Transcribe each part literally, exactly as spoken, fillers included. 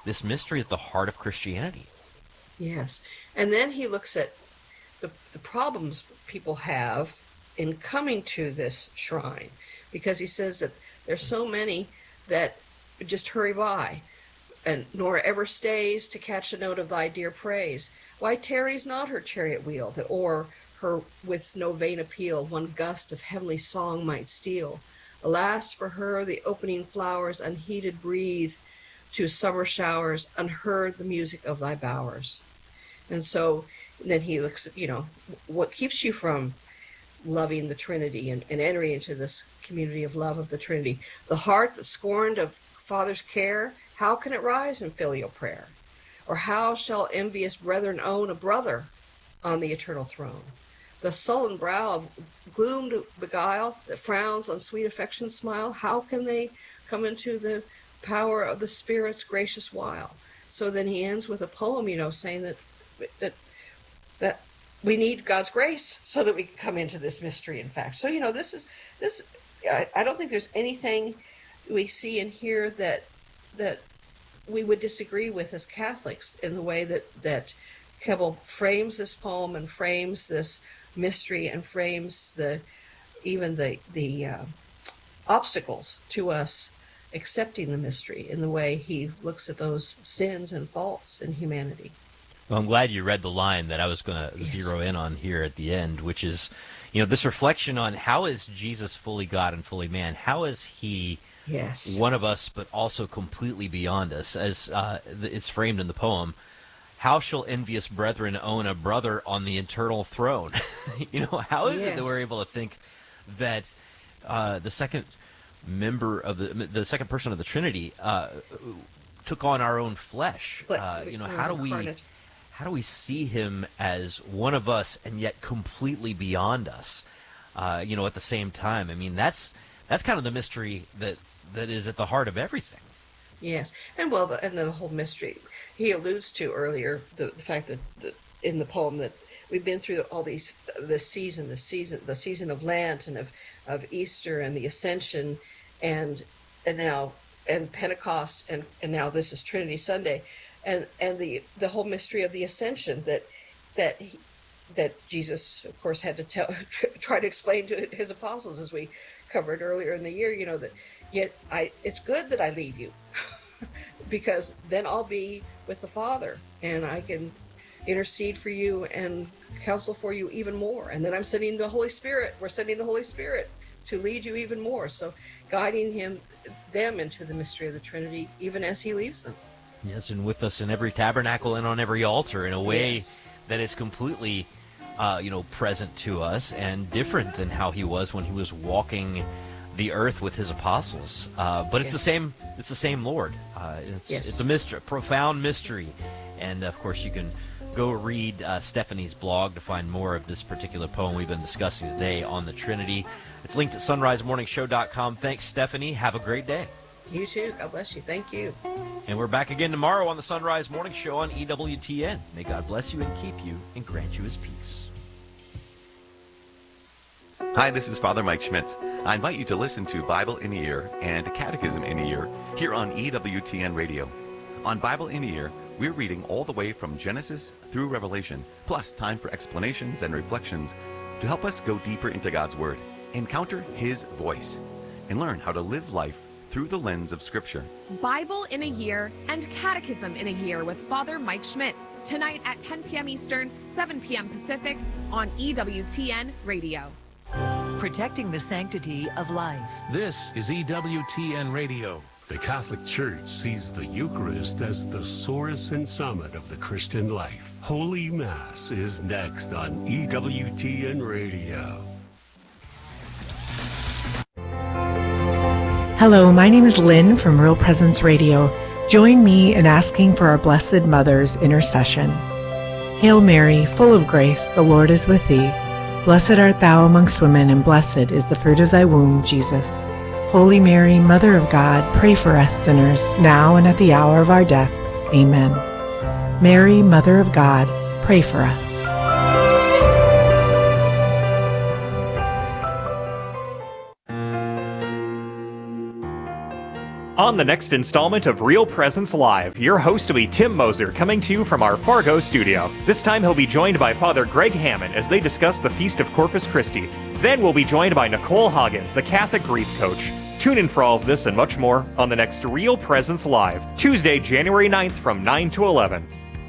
this mystery at the heart of Christianity. Yes. And then he looks at the, the problems people have in coming to this shrine, because he says that there's so many that just hurry by, and nor ever stays to catch a note of thy dear praise. Why tarries not her chariot wheel, that o'er her with no vain appeal one gust of heavenly song might steal? Alas for her, the opening flowers unheeded breathe to summer showers, unheard the music of thy bowers. And so then he looks at, you know, what keeps you from loving the Trinity and, and entering into this community of love of the Trinity? The heart that scorned of Father's care, how can it rise in filial prayer? Or how shall envious brethren own a brother on the eternal throne? The sullen brow of gloom to beguile, that frowns on sweet affection's smile, how can they come into the power of the Spirit's gracious wile? So then he ends with a poem, you know, saying that that that we need God's grace so that we can come into this mystery, in fact. So, you know, this is, this, I, I don't think there's anything we see and hear that, that we would disagree with as Catholics in the way that, that Keble frames this poem and frames this mystery and frames the, even the, the uh, obstacles to us accepting the mystery in the way he looks at those sins and faults in humanity. Well, I'm glad you read the line that I was going to yes. zero in on here at the end, which is, you know, this reflection on how is Jesus fully God and fully man? How is he yes. one of us, but also completely beyond us? As uh, it's framed in the poem, how shall envious brethren own a brother on the eternal throne? You know, how is yes. it that we're able to think that uh, the second member of the the second person of the Trinity uh, took on our own flesh? Uh, you know, how do we how do we see him as one of us and yet completely beyond us? Uh, you know, at the same time. I mean, that's that's kind of the mystery that that is at the heart of everything. Yes, and well, the, and the whole mystery he alludes to earlier, the, the fact that the, in the poem that we've been through all these this season, the season, the season of Lent and of, of Easter and the Ascension, and and now and Pentecost, and, and now this is Trinity Sunday, and and the the whole mystery of the Ascension that that he, that Jesus, of course, had to tell try to explain to his apostles, as we covered earlier in the year. You know that yet I it's good that I leave you. Because then I'll be with the Father, and I can intercede for you and counsel for you even more. And then I'm sending the Holy Spirit. We're sending the Holy Spirit to lead you even more. So guiding him, them into the mystery of the Trinity, even as he leaves them. Yes, and with us in every tabernacle and on every altar in a way yes. that is completely, uh, you know, present to us and different than how he was when he was walking the earth with his apostles, uh, but it's yes. the same. It's the same Lord. Uh, it's yes. it's a mystery, profound mystery, and of course you can go read uh, Stephanie's blog to find more of this particular poem we've been discussing today on the Trinity. It's linked at sunrise morning show dot com. Thanks, Stephanie. Have a great day. You too. God bless you. Thank you. And we're back again tomorrow on the Sunrise Morning Show on E W T N. May God bless you and keep you and grant you his peace. Hi, this is Father Mike Schmitz. I invite you to listen to Bible in a Year and Catechism in a Year here on E W T N Radio. On Bible in a Year, we're reading all the way from Genesis through Revelation, plus time for explanations and reflections to help us go deeper into God's Word, encounter His voice, and learn how to live life through the lens of Scripture. Bible in a Year and Catechism in a Year with Father Mike Schmitz, tonight at ten p.m. Eastern, seven p.m. Pacific on E W T N Radio. Protecting the sanctity of life. This is E W T N Radio. The Catholic Church sees the Eucharist as the source and summit of the Christian life. Holy Mass is next on E W T N Radio. Hello, my name is Lynn from Real Presence Radio. Join me in asking for our Blessed Mother's intercession. Hail Mary, full of grace, the Lord is with thee. Blessed art thou amongst women, and blessed is the fruit of thy womb, Jesus. Holy Mary, Mother of God, pray for us sinners, now and at the hour of our death. Amen. Mary, Mother of God, pray for us. On the next installment of Real Presence Live, your host will be Tim Moser, coming to you from our Fargo studio. This time he'll be joined by Father Greg Hammond as they discuss the Feast of Corpus Christi. Then we'll be joined by Nicole Hagen, the Catholic grief coach. Tune in for all of this and much more on the next Real Presence Live, Tuesday, January ninth from nine to eleven.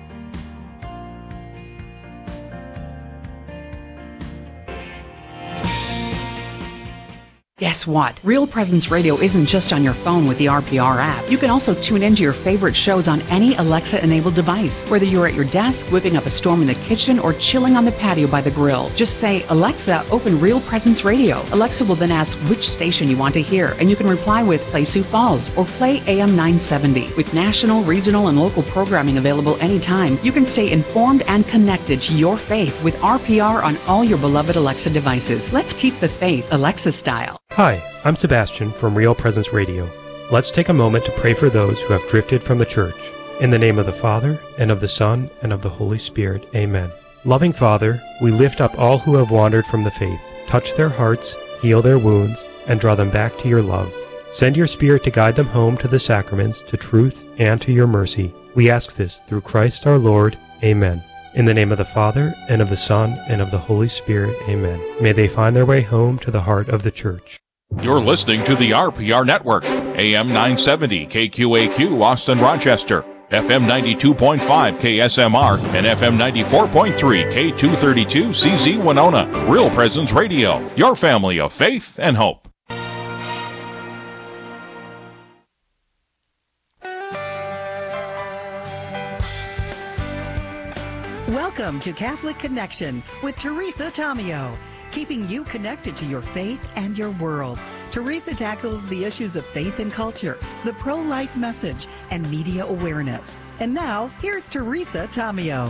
Guess what? Real Presence Radio isn't just on your phone with the R P R app. You can also tune into your favorite shows on any Alexa-enabled device, whether you're at your desk, whipping up a storm in the kitchen, or chilling on the patio by the grill. Just say, Alexa, open Real Presence Radio. Alexa will then ask which station you want to hear, and you can reply with Play Sioux Falls or Play A M nine seventy. With national, regional, and local programming available anytime, you can stay informed and connected to your faith with R P R on all your beloved Alexa devices. Let's keep the faith Alexa style. Hi, I'm Sebastian from Real Presence Radio. Let's take a moment to pray for those who have drifted from the church. In the name of the Father, and of the Son, and of the Holy Spirit, amen. Loving Father, we lift up all who have wandered from the faith. Touch their hearts, heal their wounds, and draw them back to your love. Send your Spirit to guide them home to the sacraments, to truth, and to your mercy. We ask this through Christ our Lord, amen. In the name of the Father, and of the Son, and of the Holy Spirit, amen. May they find their way home to the heart of the church. You're listening to the R P R Network, A M nine seventy K Q A Q Austin Rochester, F M ninety-two point five K S M R, and F M ninety-four point three K two thirty-two C Z Winona. Real Presence Radio, your family of faith and hope. Welcome to Catholic Connection with Teresa Tomeo, keeping you connected to your faith and your world. Teresa tackles the issues of faith and culture, the pro-life message, and media awareness. And now, here's Teresa Tomeo.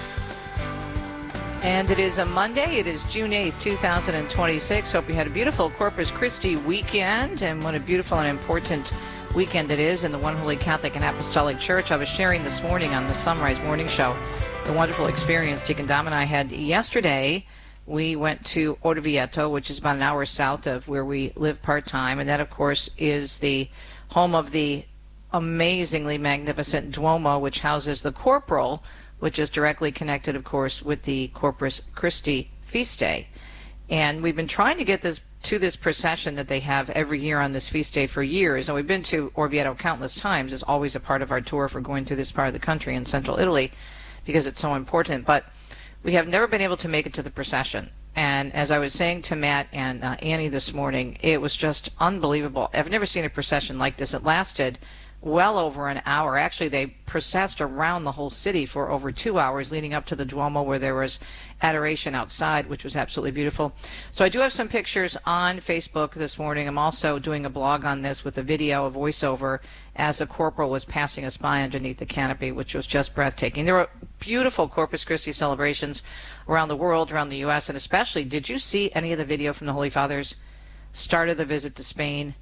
And it is a Monday. It is June eighth, two thousand twenty-six. Hope you had a beautiful Corpus Christi weekend, and what a beautiful and important weekend it is in the One Holy Catholic and Apostolic Church. I was sharing this morning on the Sunrise Morning Show the wonderful experience Deacon Dom and I had yesterday. We went to Orvieto, which is about an hour south of where we live part-time, and that, of course, is the home of the amazingly magnificent Duomo, which houses the Corporal, which is directly connected, of course, with the Corpus Christi feast day. And we've been trying to get this to this procession that they have every year on this feast day for years, and we've been to Orvieto countless times. It's always a part of our tour for going through this part of the country in central Italy because it's so important. But we have never been able to make it to the procession. And as I was saying to Matt and uh, Annie this morning, it was just unbelievable. I've never seen a procession like this. It lasted well over an hour. Actually, they processed around the whole city for over two hours leading up to the Duomo, where there was adoration outside, which was absolutely beautiful. So I do have some pictures on Facebook this morning. I'm also doing a blog on this with a video, a voiceover, as a corporal was passing us by underneath the canopy, which was just breathtaking. There were beautiful Corpus Christi celebrations around the world, around the U S, and especially, did you see any of the video from the Holy Fathers? Started the visit to Spain.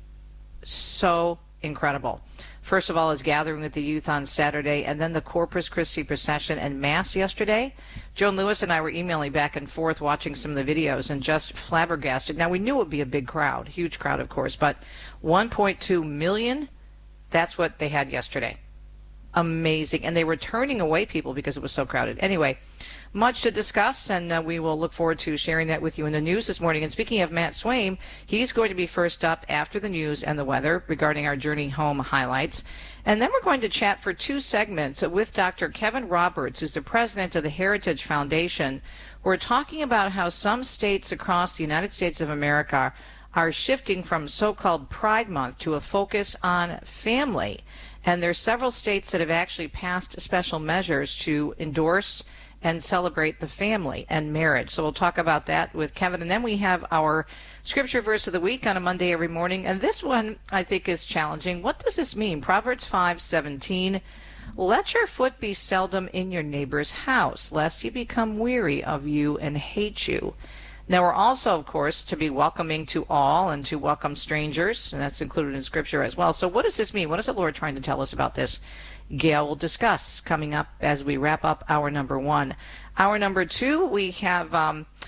So incredible. First of all, his gathering with the youth on Saturday, and then the Corpus Christi procession and Mass yesterday. Joan Lewis and I were emailing back and forth, watching some of the videos, and just flabbergasted. Now, we knew it would be a big crowd, huge crowd, of course, but one point two million, that's what they had yesterday. Amazing. And they were turning away people because it was so crowded. Anyway, much to discuss, and uh, we will look forward to sharing that with you in the news this morning. And speaking of Matt Swaim, he's going to be first up after the news and the weather regarding our Journey Home highlights. And then we're going to chat for two segments with Doctor Kevin Roberts, who's the president of the Heritage Foundation. We're talking about how some states across the United States of America are shifting from so-called Pride Month to a focus on family. And there's several states that have actually passed special measures to endorse and celebrate the family and marriage. So we'll talk about that with Kevin. And then we have our scripture verse of the week on a Monday every morning. And this one I think is challenging. What does this mean? Proverbs five seventeen. Let your foot be seldom in your neighbor's house, lest he become weary of you and hate you. Now, we're also, of course, to be welcoming to all and to welcome strangers, and that's included in Scripture as well. So what does this mean? What is the Lord trying to tell us about this? Gail will discuss coming up as we wrap up hour number one. Hour number two, we have um,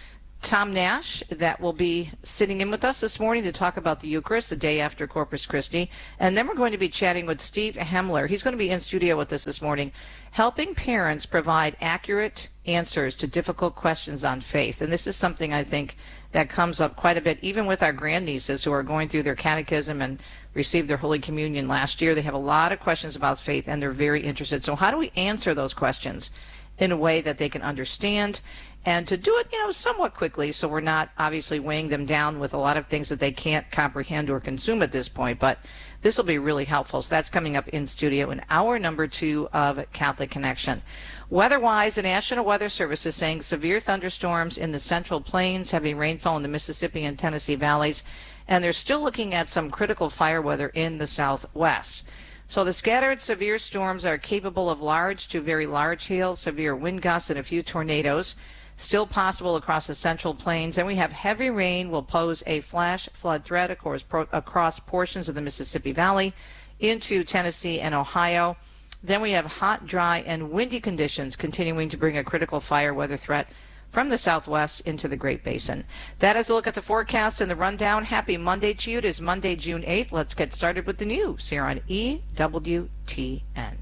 Tom Nash that will be sitting in with us this morning to talk about the Eucharist the day after Corpus Christi. And then we're going to be chatting with Steve Hemler. He's going to be in studio with us this morning, helping parents provide accurate answers to difficult questions on faith. And this is something I think that comes up quite a bit, even with our grandnieces who are going through their catechism and received their Holy Communion last year. They have a lot of questions about faith, and they're very interested. So how do we answer those questions in a way that they can understand, and to do it, you know, somewhat quickly, so we're not obviously weighing them down with a lot of things that they can't comprehend or consume at this point. But this will be really helpful. So that's coming up in studio in hour number two of Catholic Connection. Weather-wise, the National Weather Service is saying severe thunderstorms in the Central Plains, heavy rainfall in the Mississippi and Tennessee valleys, and they're still looking at some critical fire weather in the Southwest. So the scattered severe storms are capable of large to very large hail, severe wind gusts, and a few tornadoes, still possible across the Central Plains. And we have heavy rain will pose a flash flood threat, of course, pro- across portions of the Mississippi Valley into Tennessee and Ohio. Then we have hot, dry, and windy conditions continuing to bring a critical fire weather threat from the Southwest into the Great Basin. That is a look at the forecast and the rundown. Happy Monday to you. It is Monday, June eighth. Let's get started with the news here on E W T N.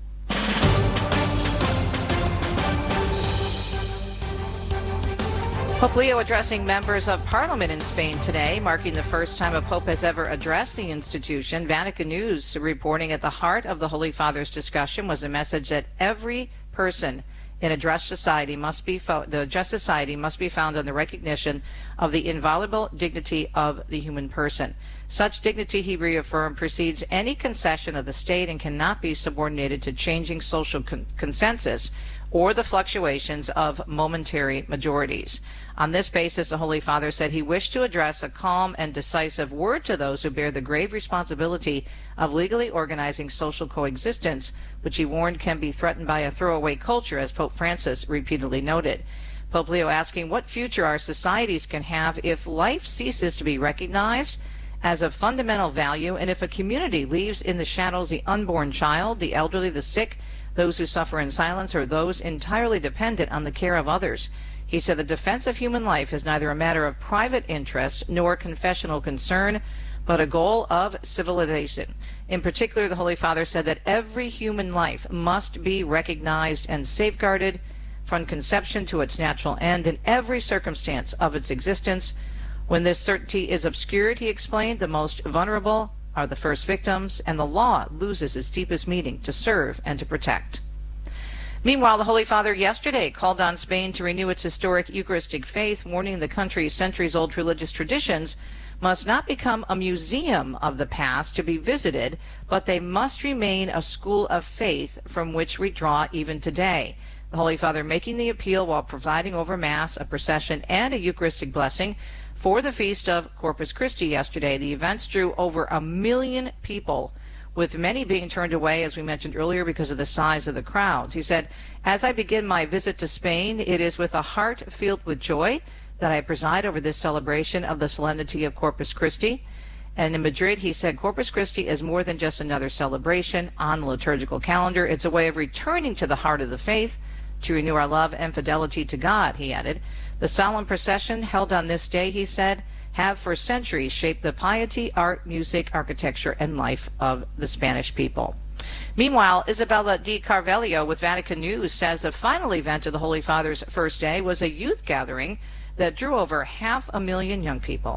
Pope Leo addressing members of Parliament in Spain today, marking the first time a pope has ever addressed the institution. Vatican News reporting at the heart of the Holy Father's discussion was a message that every person in a just society must be fo- the just society must be found on the recognition of the inviolable dignity of the human person. Such dignity, he reaffirmed, precedes any concession of the state and cannot be subordinated to changing social con- consensus or the fluctuations of momentary majorities. On this basis, the Holy Father said he wished to address a calm and decisive word to those who bear the grave responsibility of legally organizing social coexistence, which he warned can be threatened by a throwaway culture, as Pope Francis repeatedly noted. Pope Leo asking what future our societies can have if life ceases to be recognized as a fundamental value, and if a community leaves in the shadows the unborn child, the elderly, the sick, those who suffer in silence, or those entirely dependent on the care of others. He said the defense of human life is neither a matter of private interest nor confessional concern, but a goal of civilization. In particular, the Holy Father said that every human life must be recognized and safeguarded from conception to its natural end in every circumstance of its existence. When this certainty is obscured, he explained, the most vulnerable are the first victims, and the law loses its deepest meaning to serve and to protect. Meanwhile, the Holy Father yesterday called on Spain to renew its historic Eucharistic faith, warning the country's centuries-old religious traditions must not become a museum of the past to be visited, but they must remain a school of faith from which we draw even today. The Holy Father making the appeal while presiding over Mass, a procession, and a Eucharistic blessing for the feast of Corpus Christi yesterday. The events drew over a million people, with many being turned away, as we mentioned earlier, because of the size of the crowds. He said, as I begin my visit to Spain, it is with a heart filled with joy that I preside over this celebration of the solemnity of Corpus Christi. And in Madrid, he said, Corpus Christi is more than just another celebration on the liturgical calendar. It's a way of returning to the heart of the faith, to renew our love and fidelity to God, he added. The solemn procession held on this day, he said, have for centuries shaped the piety, art, music, architecture, and life of the Spanish people. Meanwhile, Isabella Di Carvalho with Vatican News says the final event of the Holy Father's first day was a youth gathering that drew over half a million young people.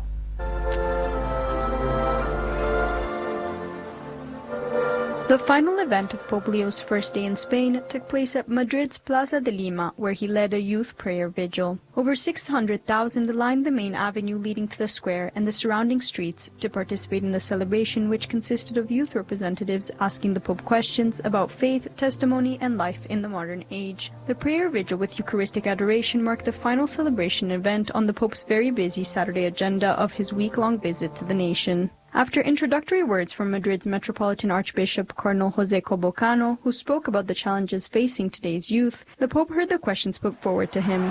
The final event of Pope Leo's first day in Spain took place at Madrid's Plaza de Lima, where he led a youth prayer vigil. Over six hundred thousand lined the main avenue leading to the square and the surrounding streets to participate in the celebration, which consisted of youth representatives asking the Pope questions about faith, testimony, and life in the modern age. The prayer vigil with Eucharistic adoration marked the final celebration event on the Pope's very busy Saturday agenda of his week-long visit to the nation. After introductory words from Madrid's Metropolitan Archbishop Cardinal José Cobocano, who spoke about the challenges facing today's youth, the Pope heard the questions put forward to him.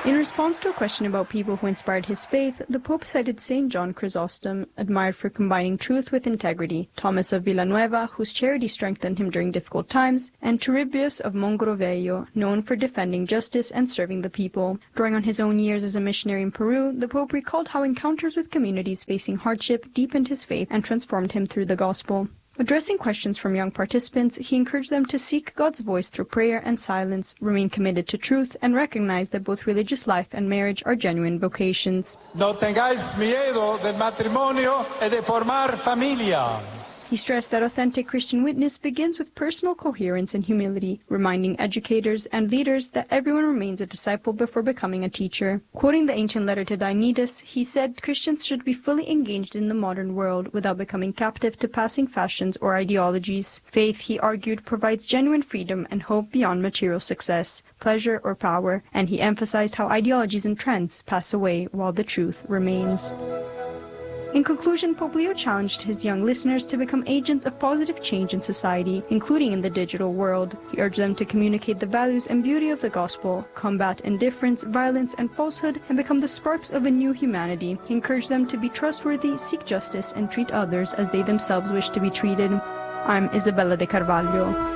In response to a question about people who inspired his faith, the Pope cited Saint John Chrysostom, admired for combining truth with integrity, Thomas of Villanueva, whose charity strengthened him during difficult times, and Turribius of Mogrovejo, known for defending justice and serving the people. Drawing on his own years as a missionary in Peru, the Pope recalled how encounters with communities facing hardship deepened his faith and transformed him through the gospel. Addressing questions from young participants, he encouraged them to seek God's voice through prayer and silence, remain committed to truth, and recognize that both religious life and marriage are genuine vocations. No tengáis miedo del matrimonio y de formar familia. He stressed that authentic Christian witness begins with personal coherence and humility, reminding educators and leaders that everyone remains a disciple before becoming a teacher. Quoting the ancient letter to Dionysius, he said Christians should be fully engaged in the modern world without becoming captive to passing fashions or ideologies. Faith, he argued, provides genuine freedom and hope beyond material success, pleasure, or power, and he emphasized how ideologies and trends pass away while the truth remains. In conclusion, Pope Leo challenged his young listeners to become agents of positive change in society, including in the digital world. He urged them to communicate the values and beauty of the gospel, combat indifference, violence, and falsehood, and become the sparks of a new humanity. He encouraged them to be trustworthy, seek justice, and treat others as they themselves wish to be treated. I'm Isabella de Carvalho.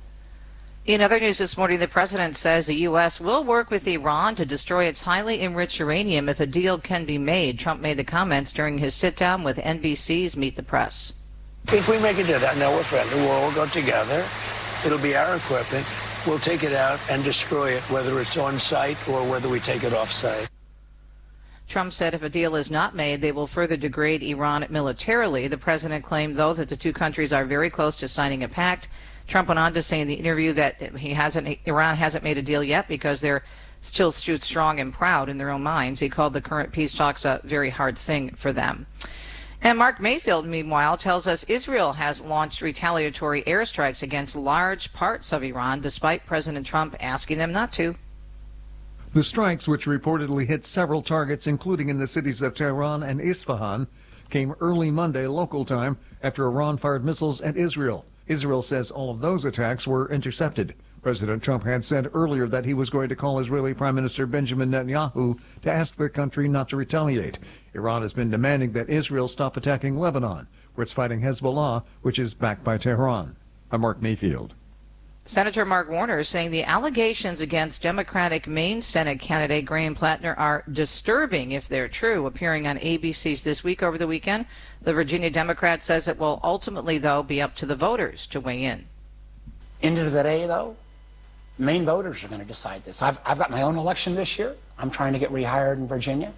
In other news this morning, the president says the U S will work with Iran to destroy its highly enriched uranium if a deal can be made. Trump made the comments during his sit-down with N B C's Meet the Press. If we make a deal, I know we're friendly, we'll all go together. It'll be our equipment. We'll take it out and destroy it, whether it's on site or whether we take it off site. Trump said if a deal is not made, they will further degrade Iran militarily. The president claimed, though, that the two countries are very close to signing a pact. Trump went on to say in the interview that he hasn't, Iran hasn't made a deal yet because they're still strong and proud in their own minds. He called the current peace talks a very hard thing for them. And Mark Mayfield, meanwhile, tells us Israel has launched retaliatory airstrikes against large parts of Iran, despite President Trump asking them not to. The strikes, which reportedly hit several targets, including in the cities of Tehran and Isfahan, came early Monday local time after Iran fired missiles at Israel. Israel says all of those attacks were intercepted. President Trump had said earlier that he was going to call Israeli Prime Minister Benjamin Netanyahu to ask the country not to retaliate. Iran has been demanding that Israel stop attacking Lebanon, where it's fighting Hezbollah, which is backed by Tehran. I'm Mark Mayfield. Senator Mark Warner is saying the allegations against Democratic Maine Senate candidate Graham Plattner are disturbing if they're true. Appearing on A B C's This Week over the weekend, the Virginia Democrat says it will ultimately, though, be up to the voters to weigh in. End of the day, though, Maine voters are going to decide this. I've, I've got my own election this year. I'm trying to get rehired in Virginia.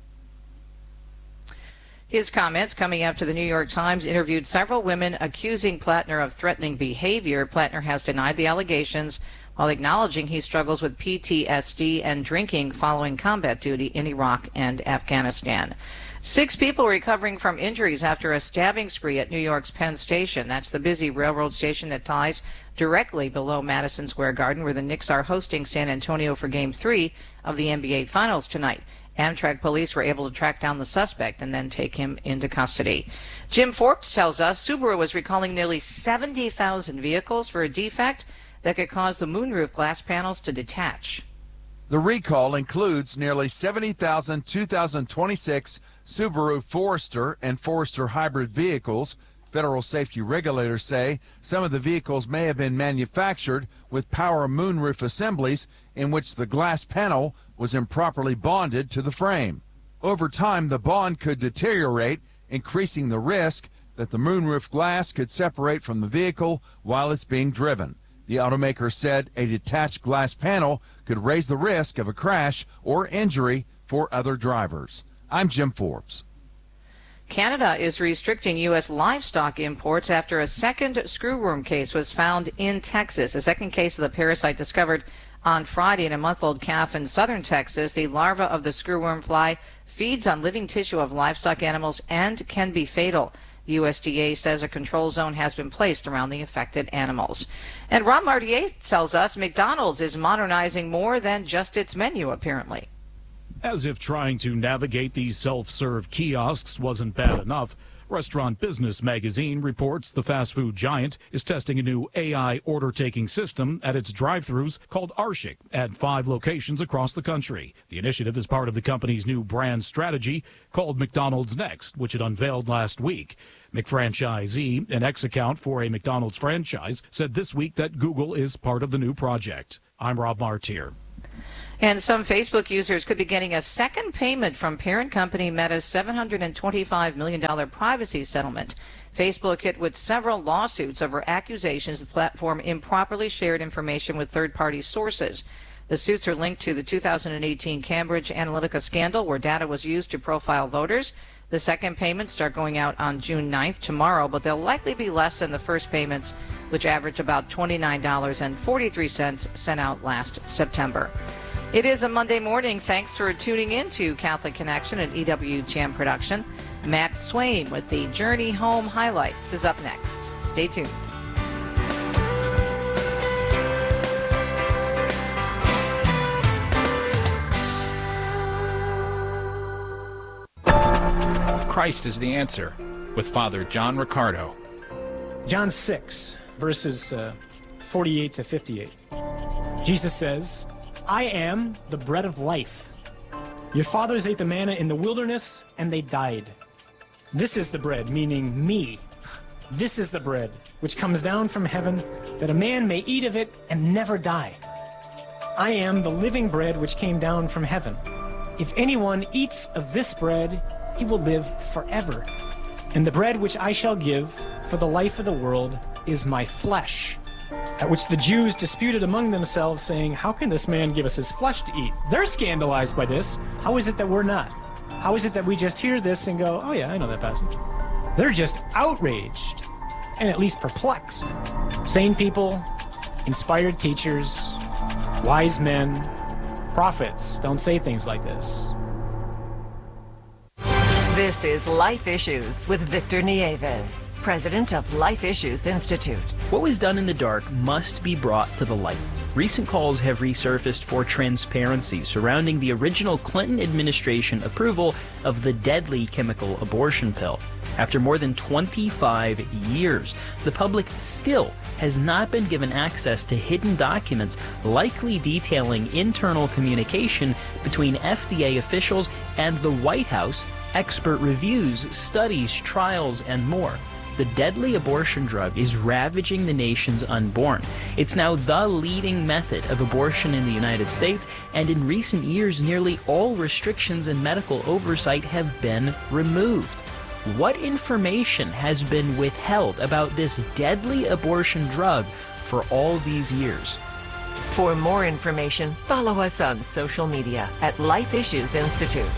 His comments coming after the New York Times interviewed several women accusing Plattner of threatening behavior. Plattner has denied the allegations while acknowledging he struggles with P T S D and drinking following combat duty in Iraq and Afghanistan. Six people recovering from injuries after a stabbing spree at New York's Penn Station. That's the busy railroad station that ties directly below Madison Square Garden, where the Knicks are hosting San Antonio for Game three of the N B A Finals tonight. Amtrak police were able to track down the suspect and then take him into custody. Jim Forbes tells us Subaru was recalling nearly seventy thousand vehicles for a defect that could cause the moonroof glass panels to detach. The recall includes nearly seventy thousand two thousand twenty-six Subaru Forester and Forester hybrid vehicles. Federal safety regulators say some of the vehicles may have been manufactured with power moonroof assemblies in which the glass panel was improperly bonded to the frame. Over time, the bond could deteriorate, increasing the risk that the moonroof glass could separate from the vehicle while it's being driven. The automaker said a detached glass panel could raise the risk of a crash or injury for other drivers. I'm Jim Forbes. Canada is restricting U S livestock imports after a second screwworm case was found in Texas. A second case of the parasite discovered on Friday in a month-old calf in southern Texas. The larva of the screwworm fly feeds on living tissue of livestock animals and can be fatal. The U S D A says a control zone has been placed around the affected animals. And Ron Martier tells us McDonald's is modernizing more than just its menu, apparently. As if trying to navigate these self-serve kiosks wasn't bad enough, Restaurant Business Magazine reports the fast food giant is testing a new A I order-taking system at its drive-thrus called Arshik at five locations across the country. The initiative is part of the company's new brand strategy called McDonald's Next, which it unveiled last week. McFranchisee, an ex-account for a McDonald's franchise, said this week that Google is part of the new project. I'm Rob Martier. And some Facebook users could be getting a second payment from parent company Meta's seven hundred twenty-five million dollars privacy settlement. Facebook hit with several lawsuits over accusations the platform improperly shared information with third-party sources. The suits are linked to the two thousand eighteen Cambridge Analytica scandal, where data was used to profile voters. The second payments start going out on June ninth, tomorrow, but they'll likely be less than the first payments, which averaged about twenty-nine dollars and forty-three cents sent out last September. It is a Monday morning. Thanks for tuning in to Catholic Connection, an E W T N production. Matt Swain with the Journey Home highlights is up next. Stay tuned. Christ is the answer, with Father John Riccardo. John six, verses uh, forty-eight to fifty-eight. Jesus says, I am the bread of life. Your fathers ate the manna in the wilderness, and they died. This is the bread, meaning me. This is the bread, which comes down from heaven, that a man may eat of it and never die. I am the living bread which came down from heaven. If anyone eats of this bread, he will live forever. And the bread which I shall give for the life of the world is my flesh. At which the Jews disputed among themselves, saying, how can this man give us his flesh to eat? They're scandalized by this. How is it that we're not? How is it that we just hear this and go, oh yeah, I know that passage? They're just outraged and at least perplexed. Sane people, inspired teachers, wise men, prophets don't say things like this. This is Life Issues with Victor Nieves, president of Life Issues Institute. What was done in the dark must be brought to the light. Recent calls have resurfaced for transparency surrounding the original Clinton administration approval of the deadly chemical abortion pill. After more than twenty-five years, the public still has not been given access to hidden documents likely detailing internal communication between F D A officials and the White House, expert reviews, studies, trials, and more. The deadly abortion drug is ravaging the nation's unborn. It's now the leading method of abortion in the United States, and in recent years, nearly all restrictions and medical oversight have been removed. What information has been withheld about this deadly abortion drug for all these years? For more information, follow us on social media at Life Issues Institute.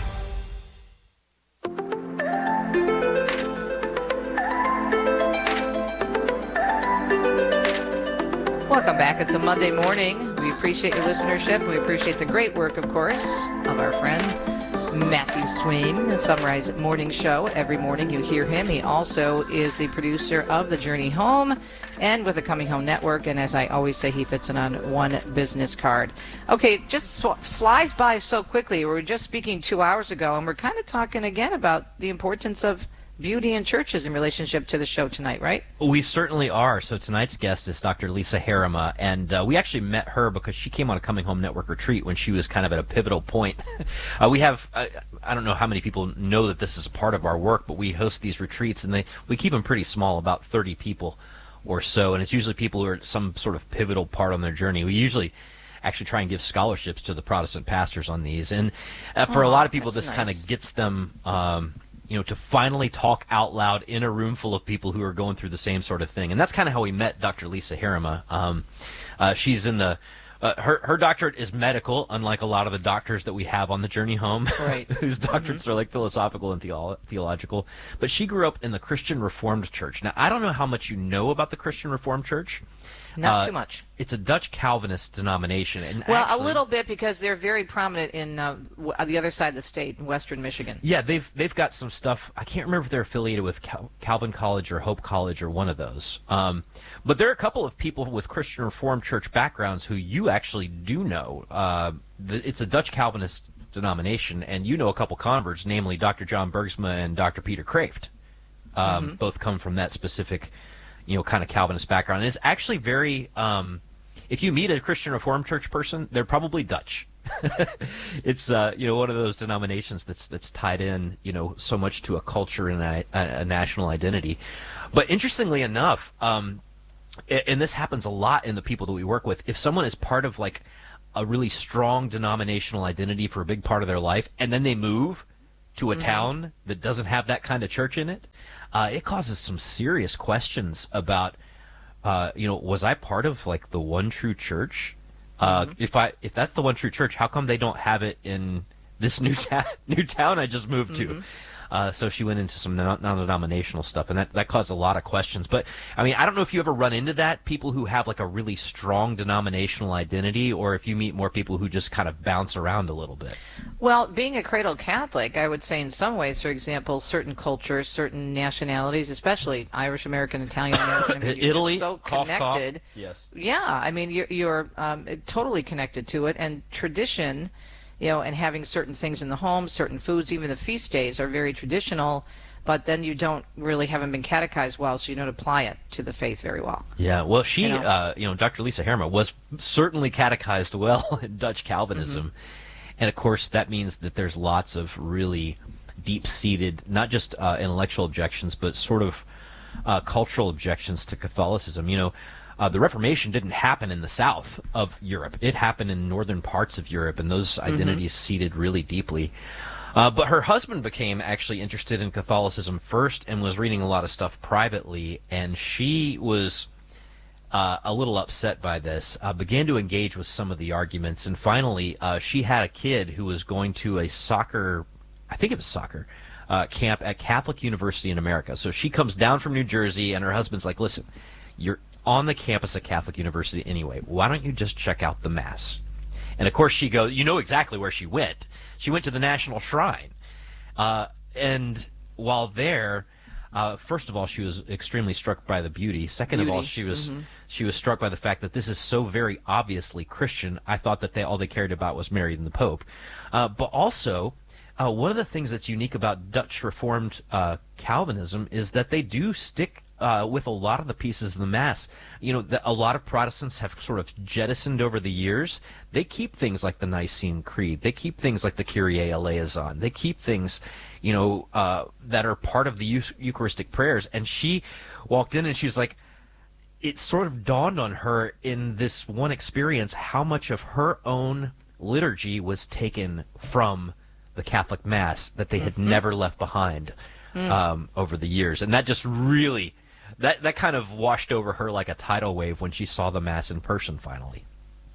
Welcome back. It's a Monday morning. We appreciate your listenership. We appreciate the great work, of course, of our friend Matthew Swain, the Sunrise Morning Show. Every morning you hear him. He also is the producer of The Journey Home and with the Coming Home Network. And as I always say, he fits it on one business card. Okay, just flies by so quickly. We were just speaking two hours ago, and we're kind of talking again about the importance of beauty in churches in relationship to the show tonight, right? We certainly are. So tonight's guest is Doctor Lisa Harima, and uh, we actually met her because she came on a Coming Home Network retreat when she was kind of at a pivotal point. uh, we have, uh, I don't know how many people know that this is part of our work, but we host these retreats, and they we keep them pretty small, about thirty people or so, and it's usually people who are at some sort of pivotal part on their journey. We usually actually try and give scholarships to the Protestant pastors on these, and uh, for oh, a lot of people, this nice. kind of gets them Um, you know, to finally talk out loud in a room full of people who are going through the same sort of thing. And that's kind of how we met Doctor Lisa Harima. Um, uh, she's in the, uh, her, her doctorate is medical, unlike a lot of the doctors that we have on the Journey Home, right. whose doctorates mm-hmm. are like philosophical and theolo- theological. But she grew up in the Christian Reformed Church. Now, I don't know how much you know about the Christian Reformed Church. Not uh, too much. It's a Dutch Calvinist denomination. And well, actually, a little bit, because they're very prominent in uh, w- the other side of the state, in western Michigan. Yeah, they've they've got some stuff. I can't remember if they're affiliated with Cal- Calvin College or Hope College or one of those. Um, but there are a couple of people with Christian Reformed Church backgrounds who you actually do know. Uh, the, it's a Dutch Calvinist denomination, and you know a couple converts, namely Doctor John Bergsma and Doctor Peter Kraft. Um, mm-hmm. Both come from that specific, you know, kind of Calvinist background. And it's actually very, um, if you meet a Christian Reformed Church person, they're probably Dutch. It's, uh, you know, one of those denominations that's that's tied in, you know, so much to a culture and a, a national identity. But interestingly enough, um, and this happens a lot in the people that we work with, if someone is part of like a really strong denominational identity for a big part of their life, and then they move to a mm-hmm. town that doesn't have that kind of church in it, uh, it causes some serious questions about, uh, you know, was I part of like the one true church? Uh, mm-hmm. If I if that's the one true church, how come they don't have it in this new town new town I just moved mm-hmm. to? Uh, so she went into some non- non-denominational stuff, and that, that caused a lot of questions. But, I mean, I don't know if you ever run into that, people who have, like, a really strong denominational identity, or if you meet more people who just kind of bounce around a little bit. Well, being a cradle Catholic, I would say in some ways, for example, certain cultures, certain nationalities, especially Irish American, Italian American, I mean, you're Italy, so cough, connected. Cough. Yes. Yeah, I mean, you're, you're um, totally connected to it, and tradition, you know, and having certain things in the home, certain foods, even the feast days are very traditional, but then you don't really haven't been catechized well, so you don't apply it to the faith very well. Yeah, well, she, you know, uh, you know Doctor Lisa Herma was certainly catechized well in Dutch Calvinism, mm-hmm. and of course that means that there's lots of really deep-seated, not just uh, intellectual objections, but sort of uh, cultural objections to Catholicism. You know, Uh, the Reformation didn't happen in the south of Europe. It happened in northern parts of Europe, and those identities mm-hmm. seeded really deeply. Uh, but her husband became actually interested in Catholicism first and was reading a lot of stuff privately, and she was uh, a little upset by this, uh, began to engage with some of the arguments, and finally uh, she had a kid who was going to a soccer, I think it was soccer, uh, camp at Catholic University in America. So she comes down from New Jersey, and her husband's like, listen, you're on the campus at Catholic University anyway. Why don't you just check out the Mass? And of course she goes, you know exactly where she went. She went to the National Shrine. Uh, and while there, uh, first of all, she was extremely struck by the beauty. Second beauty. of all, she was mm-hmm. she was struck by the fact that this is so very obviously Christian. I thought that they all they cared about was Mary and the Pope. Uh, but also, uh, one of the things that's unique about Dutch Reformed uh, Calvinism is that they do stick Uh, with a lot of the pieces of the Mass. You know, the, a lot of Protestants have sort of jettisoned over the years. They keep things like the Nicene Creed. They keep things like the Kyrie eleison. They keep things, you know, uh, that are part of the Eucharistic prayers. And she walked in and she was like, it sort of dawned on her in this one experience how much of her own liturgy was taken from the Catholic Mass that they had mm-hmm. never left behind mm. um, over the years. And that just really... That that kind of washed over her like a tidal wave when she saw the Mass in person finally.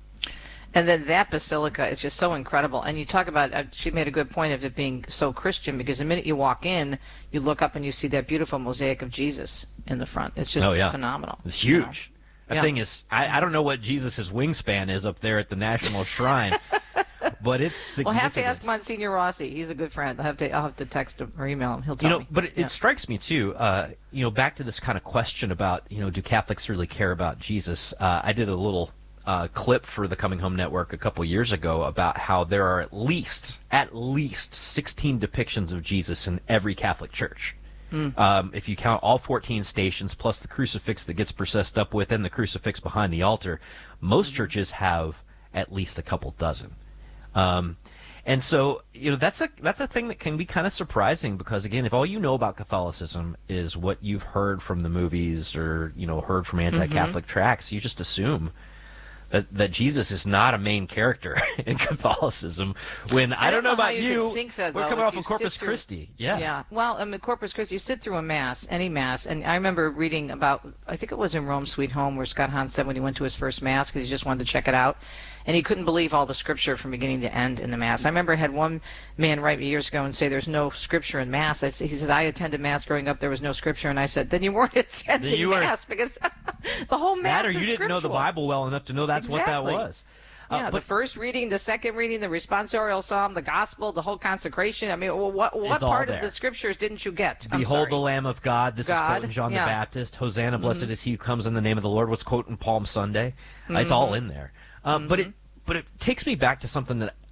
And then that basilica is just so incredible. And you talk about, uh, she made a good point of it being so Christian, because the minute you walk in, you look up and you see that beautiful mosaic of Jesus in the front. It's just oh, yeah. phenomenal. It's huge. You know? That yeah. thing is, I, I don't know what Jesus' wingspan is up there at the National Shrine, but it's significant. We'll have to ask Monsignor Rossi. He's a good friend. I'll have to, I'll have to text him or email him. He'll tell you know, me. But it, yeah. it strikes me, too, uh, you know, back to this kind of question about, you know, do Catholics really care about Jesus? Uh, I did a little uh, clip for the Coming Home Network a couple years ago about how there are at least, at least sixteen depictions of Jesus in every Catholic church. Mm. Um, if you count all fourteen stations plus the crucifix that gets processed up with and the crucifix behind the altar, most mm-hmm. churches have at least a couple dozen. Um, and so, you know, that's a that's a thing that can be kind of surprising because, again, if all you know about Catholicism is what you've heard from the movies or, you know, heard from anti-Catholic mm-hmm. tracts, you just assume that, that Jesus is not a main character in Catholicism. When I, I don't know, know about you, you, think that, we're though, coming off of Corpus through, Christi. Yeah. Yeah. Well, I mean, Corpus Christi, you sit through a Mass, any Mass, and I remember reading about, I think it was in Rome Sweet Home, where Scott Hahn said when he went to his first Mass because he just wanted to check it out, and he couldn't believe all the Scripture from beginning to end in the Mass. I remember I had one man write me years ago and say there's no Scripture in Mass. I, he says, I attended Mass growing up, there was no Scripture, and I said, then you weren't attending you Mass were... because the whole Mass that or is you didn't scriptural. know the Bible well enough to know that's exactly. what that was. Yeah, uh, but, the first reading, the second reading, the responsorial psalm, the gospel, the whole consecration. I mean, what what part of the Scriptures didn't you get? I'm Behold sorry. the Lamb of God. This God, is quoting John yeah. the Baptist. Hosanna, blessed mm-hmm. is he who comes in the name of the Lord. What's quoting Palm Sunday? Mm-hmm. It's all in there. Uh, mm-hmm. But it but it takes me back to something that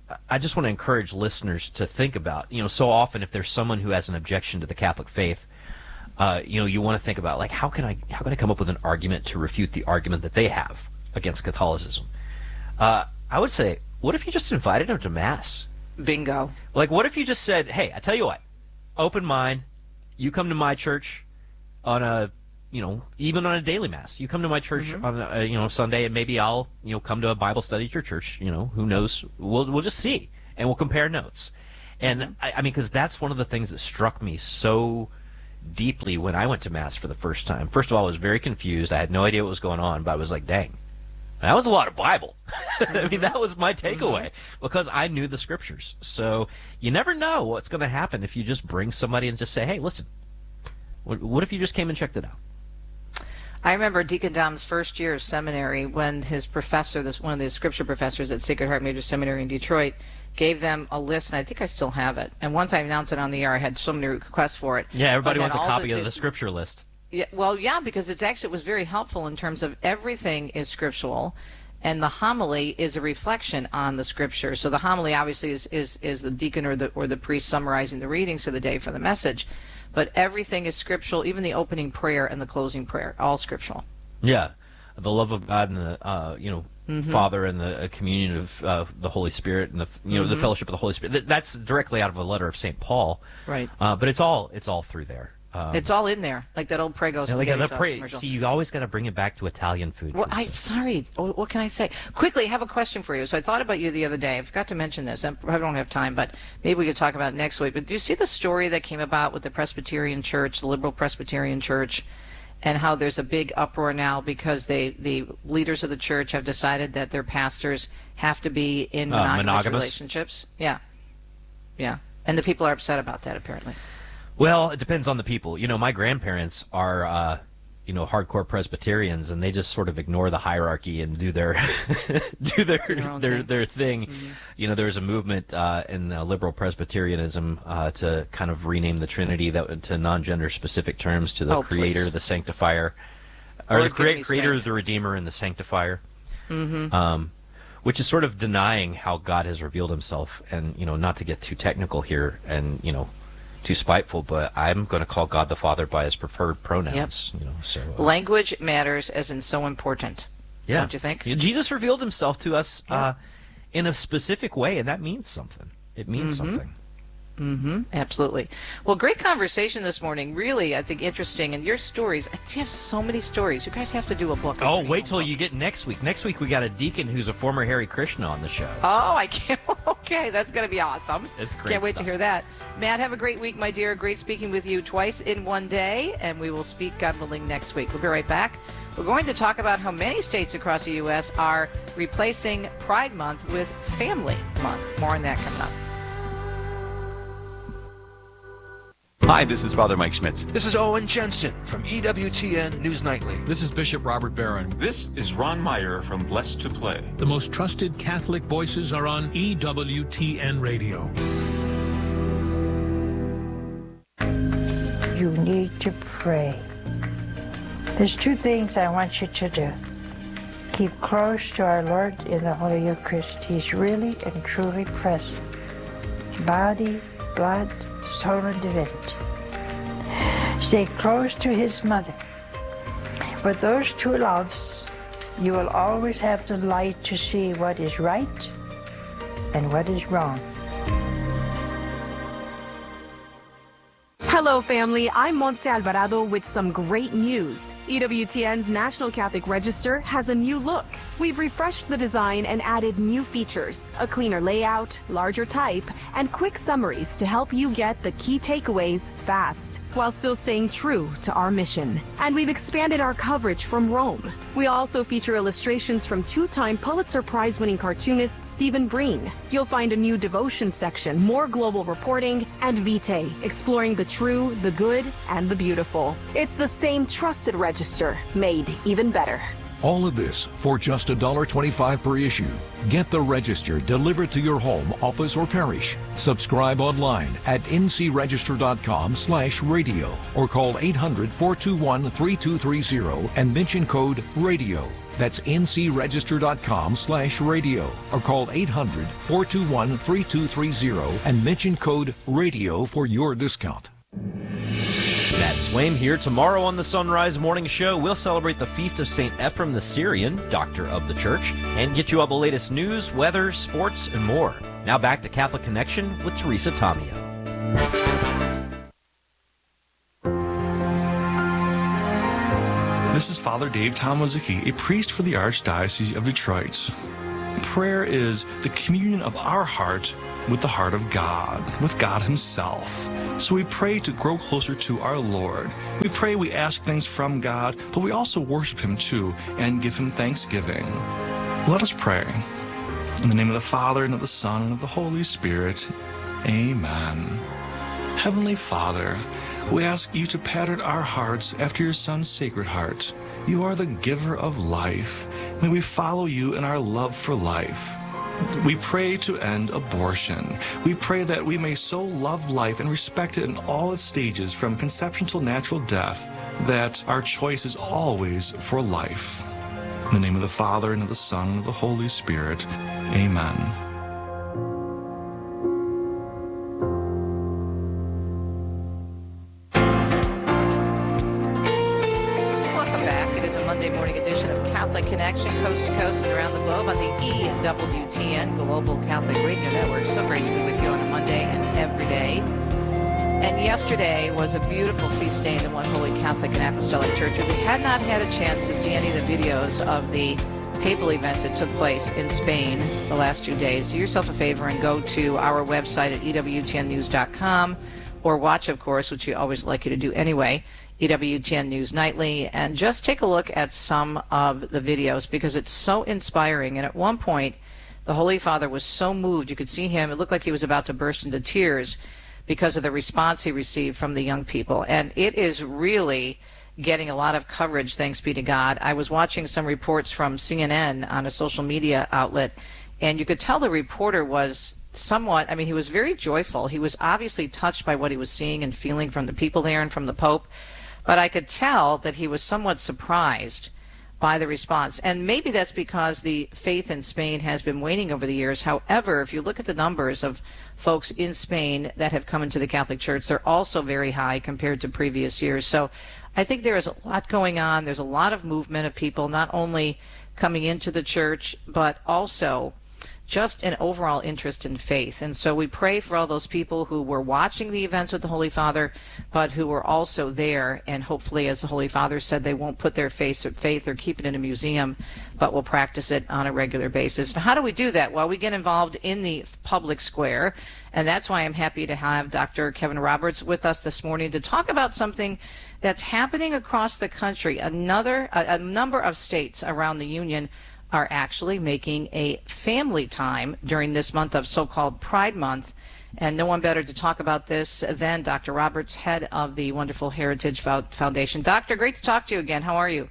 I just want to encourage listeners to think about, you know, so often if there's someone who has an objection to the Catholic faith, uh, you know, you want to think about, like, how can I how can I come up with an argument to refute the argument that they have against Catholicism? Uh, I would say, what if you just invited them to Mass? Bingo. Like, what if you just said, hey, I tell you what, open mind, you come to my church on a, you know, even on a daily Mass. You come to my church mm-hmm. on a, you know, Sunday, and maybe I'll, you know, come to a Bible study at your church. You know, who knows? We'll we'll just see, and we'll compare notes. And mm-hmm. I, I mean, because that's one of the things that struck me so deeply when I went to Mass for the first time. First of all, I was very confused. I had no idea what was going on, but I was like, dang, that was a lot of Bible. Mm-hmm. I mean, that was my takeaway mm-hmm. because I knew the Scriptures. So you never know what's going to happen if you just bring somebody and just say, hey, listen, what, what if you just came and checked it out? I remember Deacon Dom's first year of seminary when his professor, this one of the scripture professors at Sacred Heart Major Seminary in Detroit, gave them a list, and I think I still have it. And once I announced it on the air, I had so many requests for it. Yeah, everybody wants a copy the, of the scripture list. Yeah, well, yeah, because it's actually it was very helpful in terms of everything is scriptural, and the homily is a reflection on the scripture. So the homily obviously is is, is the deacon or the or the priest summarizing the readings of the day for the message. But everything is scriptural, even the opening prayer and the closing prayer, all scriptural. Yeah, the love of God and the uh, you know mm-hmm. Father and the uh, communion of uh, the Holy Spirit and the you know mm-hmm. the fellowship of the Holy Spirit. Th- that's directly out of a letter of Saint Paul. Right. Uh, but it's all it's all through there. Um, it's all in there, like that old Prego. Yeah, like that pre- See, you always got to bring it back to Italian food. Well, I'm sorry. What can I say? Quickly, I have a question for you. So I thought about you the other day. I forgot to mention this. I don't have time, but maybe we could talk about it next week. But do you see the story that came about with the Presbyterian Church, the liberal Presbyterian Church, and how there's a big uproar now because they, the leaders of the church have decided that their pastors have to be in monogamous, uh, monogamous relationships? Yeah. Yeah. And the people are upset about that, apparently. Well, it depends on the people. You know, my grandparents are, uh, you know, hardcore Presbyterians, and they just sort of ignore the hierarchy and do their do their their, their thing. their thing. Mm-hmm. You know, there's a movement uh, in uh, liberal Presbyterianism uh, to kind of rename the Trinity that to non-gender specific terms to the oh, Creator, please. the Sanctifier, or Lord, the crea- Creator, the Redeemer, and the Sanctifier. Mm-hmm. Um, which is sort of denying how God has revealed Himself, and you know, not to get too technical here, and you know. Too spiteful, but I'm going to call God the Father by His preferred pronouns. Yep. You know, so uh, language matters, as in so important. Yeah. Don't you think? Jesus revealed Himself to us yeah. uh, in a specific way, and that means something. It means mm-hmm. something. Mm-hmm. Absolutely. Well, great conversation this morning. Really, I think interesting. And your stories, you have so many stories. You guys have to do a book. Oh, wait till book. you get next week. Next week we got a deacon who's a former Hare Krishna on the show. So. Oh, I can't. Okay, that's going to be awesome. It's great. Can't wait stuff. to hear that. Matt, have a great week, my dear. Great speaking with you twice in one day, and we will speak, God willing, next week. We'll be right back. We're going to talk about how many states across the U S are replacing Pride Month with Family Month. More on that coming up. Hi, this is Father Mike Schmitz. This is Owen Jensen from E W T N News Nightly. This is Bishop Robert Barron. This is Ron Meyer from Blessed to Play. The most trusted Catholic voices are on E W T N Radio. You need to pray. There's two things I want you to do. Keep close to our Lord in the Holy Eucharist. He's really and truly present. Body, blood, soul, and divinity. Stay close to His mother. With those two loves, you will always have the light to see what is right and what is wrong. Hello, family. I'm Montse Alvarado with some great news. E W T N's National Catholic Register has a new look. We've refreshed the design and added new features, a cleaner layout, larger type, and quick summaries to help you get the key takeaways fast, while still staying true to our mission. And we've expanded our coverage from Rome. We also feature illustrations from two-time Pulitzer Prize-winning cartoonist Stephen Breen. You'll find a new devotion section, more global reporting, and Vitae, exploring the true, the good, and the beautiful. It's the same trusted register, made even better. All of this for just one dollar twenty-five per issue. Get the Register delivered to your home, office, or parish. Subscribe online at ncregister.com slash radio or call eight hundred, four two one, three two three zero and mention code RADIO. That's ncregister.com slash radio or call eight hundred, four two one, three two three zero and mention code RADIO for your discount. Matt Swaim here. Tomorrow on the Sunrise Morning Show, we'll celebrate the feast of Saint Ephrem the Syrian, Doctor of the Church, and get you all the latest news, weather, sports, and more. Now back to Catholic Connection with Teresa Tomeo. This is Father Dave Tomozicki, a priest for the Archdiocese of Detroit. Prayer is the communion of our heart with the heart of God, with God Himself. So we pray to grow closer to our Lord. We pray, we ask things from God, but we also worship Him too and give Him thanksgiving. Let us pray. In the name of the Father, and of the Son, and of the Holy Spirit. Amen. Heavenly Father, we ask you to pattern our hearts after your Son's sacred heart. You are the giver of life. May we follow you in our love for life. We pray to end abortion. We pray that we may so love life and respect it in all its stages, from conception till natural death, that our choice is always for life. In the name of the Father, and of the Son, and of the Holy Spirit. Amen. Connection, coast to coast and around the globe on the E W T N Global Catholic Radio Network. So great to be with you on a Monday and every day. And yesterday was a beautiful feast day in the One Holy Catholic and Apostolic Church. If you had not had a chance to see any of the videos of the papal events that took place in Spain the last two days, do yourself a favor and go to our website at E W T N news dot com, or watch, of course, which we always like you to do anyway, E W T N News Nightly, and just take a look at some of the videos because it's so inspiring. And at one point, the Holy Father was so moved, you could see him, it looked like he was about to burst into tears because of the response he received from the young people. And it is really getting a lot of coverage, thanks be to God. I was watching some reports from C N N on a social media outlet, and you could tell the reporter was somewhat, I mean, he was very joyful. He was obviously touched by what he was seeing and feeling from the people there and from the Pope. But I could tell that he was somewhat surprised by the response. And maybe that's because the faith in Spain has been waning over the years. However, if you look at the numbers of folks in Spain that have come into the Catholic Church, they're also very high compared to previous years. So I think there is a lot going on. There's a lot of movement of people not only coming into the church, but also just an overall interest in faith. And so we pray for all those people who were watching the events with the Holy Father, but who were also there, and hopefully, as the Holy Father said, they won't put their faith or, faith or keep it in a museum, but will practice it on a regular basis. Now, how do we do that? Well, we get involved in the public square, and that's why I'm happy to have Doctor Kevin Roberts with us this morning to talk about something that's happening across the country. Another, a, a number of states around the Union are actually making a family time during this month of so-called Pride Month. And no one better to talk about this than Doctor Roberts, head of the Wonderful Heritage Foundation. Doctor, great to talk to you again. How are you?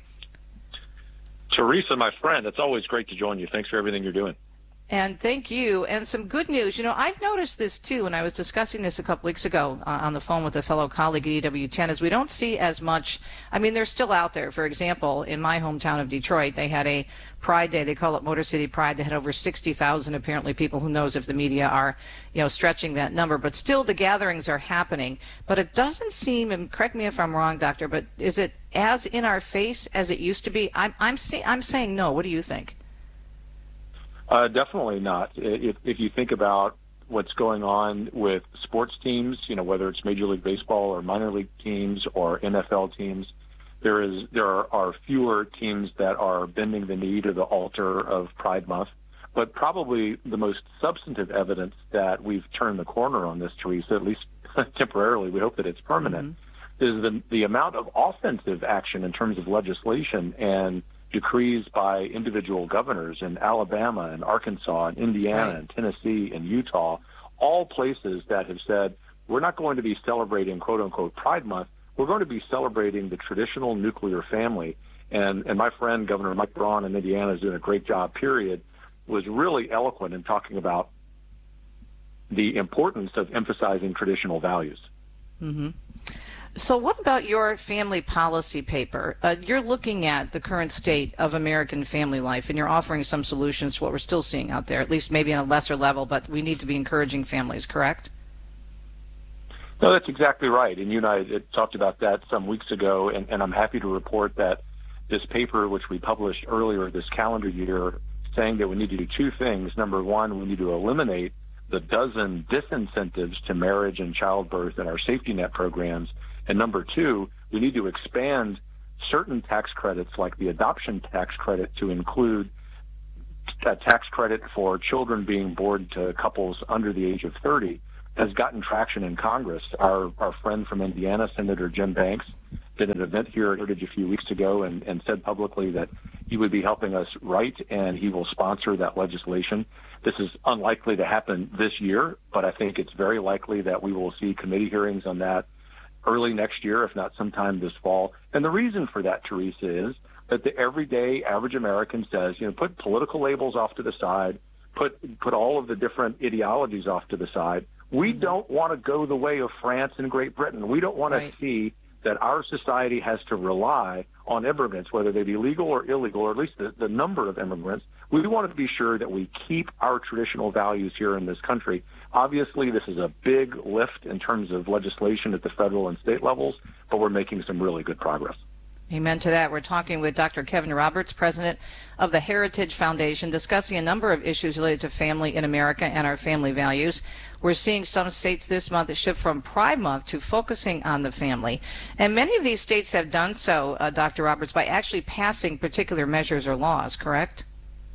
Teresa, my friend, it's always great to join you. Thanks for everything you're doing. And thank you. And some good news. You know, I've noticed this too, and I was discussing this a couple weeks ago uh, on the phone with a fellow colleague at E W T N, is we don't see as much. I mean, they're still out there. For example, in my hometown of Detroit, they had a Pride Day. They call it Motor City Pride. They had over sixty thousand, apparently, people. Who knows if the media are, you know, stretching that number. But still, the gatherings are happening. But it doesn't seem, and correct me if I'm wrong, Doctor, but is it as in our face as it used to be? I'm, I'm, say, I'm saying no. What do you think? Uh, definitely not. If, if you think about what's going on with sports teams, you know, whether it's Major League Baseball or minor league teams or N F L teams, there is there are, are fewer teams that are bending the knee to the altar of Pride Month. But probably the most substantive evidence that we've turned the corner on this, Teresa, at least temporarily, we hope that it's permanent, mm-hmm. is the the amount of offensive action in terms of legislation and decrees by individual governors in Alabama and Arkansas and Indiana right. and Tennessee and Utah, all places that have said, we're not going to be celebrating, quote-unquote, Pride Month. We're going to be celebrating the traditional nuclear family. And, and my friend, Governor Mike Braun in Indiana, is doing a great job, period, was really eloquent in talking about the importance of emphasizing traditional values. Mm-hmm. So what about your family policy paper? Uh, you're looking at the current state of American family life, and you're offering some solutions to what we're still seeing out there, at least maybe on a lesser level, but we need to be encouraging families, correct? No, that's exactly right. And you and I talked about that some weeks ago, and, and I'm happy to report that this paper, which we published earlier this calendar year, saying that we need to do two things. Number one, we need to eliminate the dozen disincentives to marriage and childbirth in our safety net programs. And number two, we need to expand certain tax credits like the adoption tax credit to include a tax credit for children being born to couples under the age of thirty has gotten traction in Congress. Our our friend from Indiana, Senator Jim Banks, did an event here at Heritage a few weeks ago and, and said publicly that he would be helping us write and he will sponsor that legislation. This is unlikely to happen this year, but I think it's very likely that we will see committee hearings on that early next year, if not sometime this fall. And the reason for that, Teresa, is that the everyday average American says, you know, put political labels off to the side, put put all of the different ideologies off to the side. We mm-hmm. don't want to go the way of France and Great Britain. We don't want right. to see that our society has to rely on immigrants, whether they be legal or illegal, or at least the, the number of immigrants. We want to be sure that we keep our traditional values here in this country. Obviously, this is a big lift in terms of legislation at the federal and state levels, but we're making some really good progress. Amen to that. We're talking with Doctor Kevin Roberts, president of the Heritage Foundation, discussing a number of issues related to family in America and our family values. We're seeing some states this month that shift from Pride Month to focusing on the family. And many of these states have done so, uh, Doctor Roberts, by actually passing particular measures or laws, correct?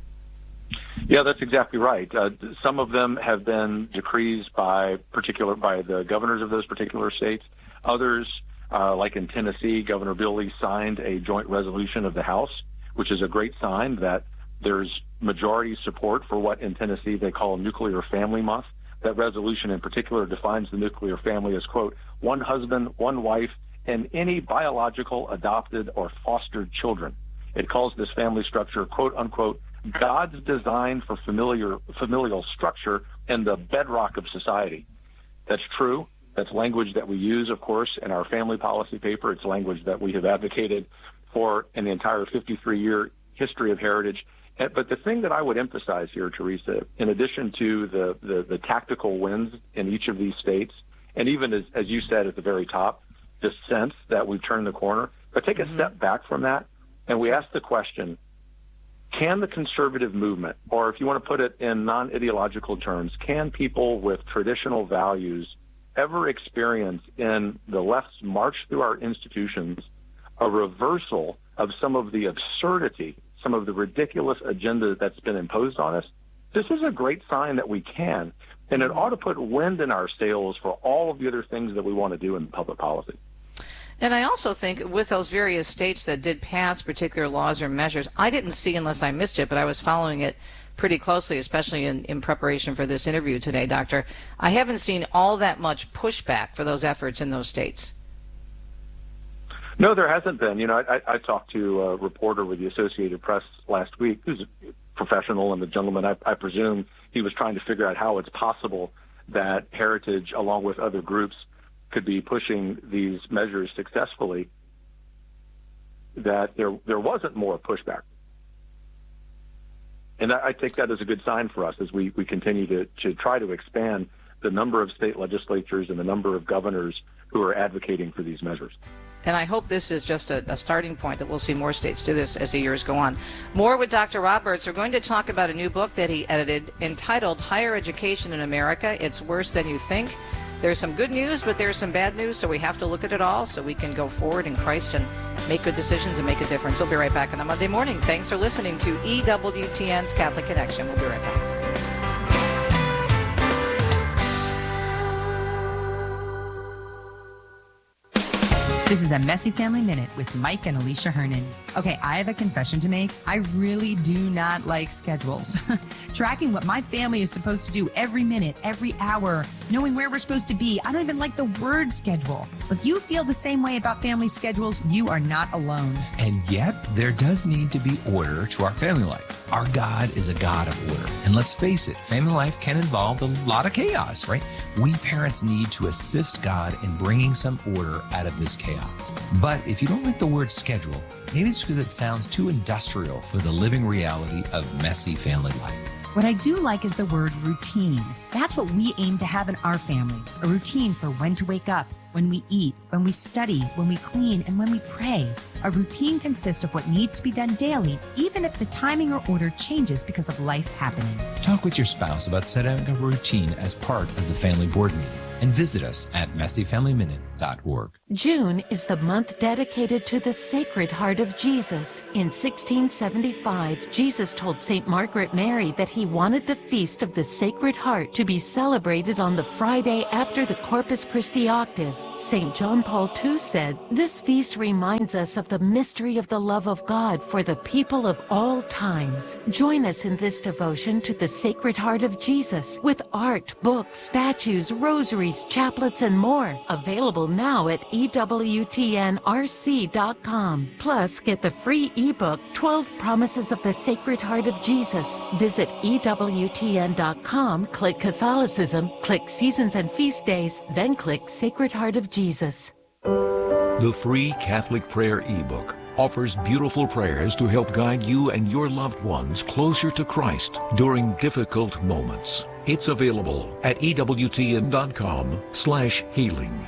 Yeah, that's exactly right. Uh, some of them have been decrees by particular by the governors of those particular states. Others, uh, like in Tennessee, Governor Bill Lee signed a joint resolution of the House, which is a great sign that there's majority support for what in Tennessee they call Nuclear Family Month. That resolution in particular defines the nuclear family as, quote, one husband, one wife, and any biological, adopted, or fostered children. It calls this family structure, quote, unquote, God's design for familiar, familial structure and the bedrock of society. That's true. That's language that we use, of course, in our family policy paper. It's language that we have advocated for in the entire fifty-three-year history of Heritage. But the thing that I would emphasize here, Teresa, in addition to the, the, the tactical wins in each of these states, and even as, as you said at the very top, the sense that we've turned the corner, but take mm-hmm. a step back from that, and we ask the question, can the conservative movement, or if you want to put it in non-ideological terms, can people with traditional values ever experience in the left's march through our institutions a reversal of some of the absurdity, some of the ridiculous agenda that's been imposed on us? This is a great sign that we can, and it ought to put wind in our sails for all of the other things that we want to do in public policy. And I also think with those various states that did pass particular laws or measures, I didn't see unless I missed it, but I was following it pretty closely, especially in, in preparation for this interview today, Doctor. I haven't seen all that much pushback for those efforts in those states. No, there hasn't been. You know, I, I talked to a reporter with the Associated Press last week who's a professional and a gentleman. I, I presume he was trying to figure out how it's possible that Heritage, along with other groups, could be pushing these measures successfully, that there there wasn't more pushback. And I, I take that as a good sign for us as we, we continue to, to try to expand the number of state legislatures and the number of governors who are advocating for these measures. And I hope this is just a, a starting point, that we'll see more states do this as the years go on. More with Doctor Roberts. We're going to talk about a new book that he edited entitled Higher Education in America, It's Worse Than You Think. There's some good news, but there's some bad news, so we have to look at it all so we can go forward in Christ and make good decisions and make a difference. We'll be right back on a Monday morning. Thanks for listening to E W T N's Catholic Connection. We'll be right back. This is a Messy Family Minute with Mike and Alicia Hernan. Okay, I have a confession to make. I really do not like schedules. Tracking what my family is supposed to do every minute, every hour, knowing where we're supposed to be. I don't even like the word schedule. If you feel the same way about family schedules, you are not alone. And yet, there does need to be order to our family life. Our God is a God of order. And let's face it, family life can involve a lot of chaos, right? We parents need to assist God in bringing some order out of this chaos. But if you don't like the word schedule, maybe it's because it sounds too industrial for the living reality of messy family life. What I do like is the word routine. That's what we aim to have in our family. A routine for when to wake up, when we eat, when we study, when we clean, and when we pray. A routine consists of what needs to be done daily, even if the timing or order changes because of life happening. Talk with your spouse about setting a routine as part of the family board meeting. And visit us at messy family minute dot org. June is the month dedicated to the Sacred Heart of Jesus. In sixteen seventy-five, Jesus told Saint Margaret Mary that he wanted the Feast of the Sacred Heart to be celebrated on the Friday after the Corpus Christi octave. Saint John Paul the Second said, "This feast reminds us of the mystery of the love of God for the people of all times." Join us in this devotion to the Sacred Heart of Jesus with art, books, statues, rosaries, chaplets, and more. Available now at E W T N R C dot com. Plus, get the free ebook, twelve Promises of the Sacred Heart of Jesus. Visit E W T N dot com, click Catholicism, click Seasons and Feast Days, then click Sacred Heart of Jesus. The free Catholic Prayer ebook offers beautiful prayers to help guide you and your loved ones closer to Christ during difficult moments. It's available at E W T N dot com slash healing.